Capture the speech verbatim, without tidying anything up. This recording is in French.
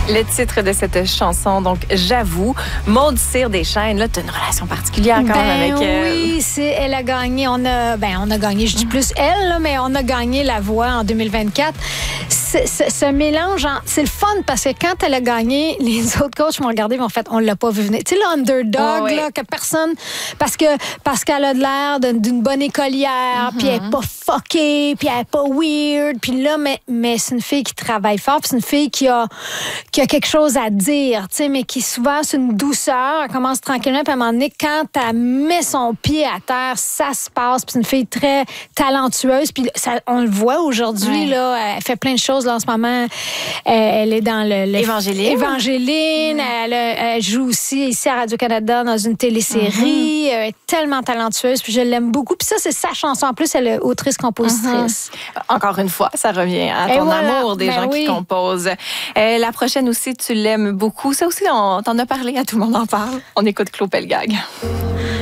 Le titre de cette chanson, donc J'avoue, Maud Cyr-Deschaines, là, tu as une relation particulière quand ben même avec elle. Oui, c'est, elle a gagné, on a, ben, on a gagné, je dis plus elle, là, mais on a gagné La Voix en deux mille vingt-quatre. C'est, c'est, ce mélange, en, c'est le fun parce que quand elle a gagné, les autres coachs m'ont regardé et m'ont fait, on l'a pas vu venir. Tu sais, l'underdog, oh, oui. là, que personne, parce que parce qu'elle a de l'air d'une, d'une bonne écolière, puis mm-hmm. elle est pas fuckée, puis elle est pas weird, puis là, mais, mais c'est une fille qui travaille fort, puis c'est une fille qui a, qui a quelque chose à dire, tu sais, mais qui souvent, c'est une douceur, elle commence tranquillement, puis à un moment donné, quand elle met son pied à terre, ça se passe, puis c'est une fille très talentueuse, puis ça, on le voit aujourd'hui, ouais. là, elle fait plein de choses, là, en ce moment, elle est dans le... le Évangéline. Évangéline, mmh. elle, elle joue aussi ici à Radio-Canada dans une télésérie, mmh. elle est tellement talentueuse, puis je l'aime beaucoup, puis ça, c'est sa chanson, en plus, elle est autrice-compositrice. Mmh. Encore une fois, ça revient à ton voilà. amour des ben gens oui. qui composent. Euh, la prochaine aussi, tu l'aimes beaucoup. Ça aussi, on t'en a parlé, à tout le monde en parle. On écoute Claude Pelgag.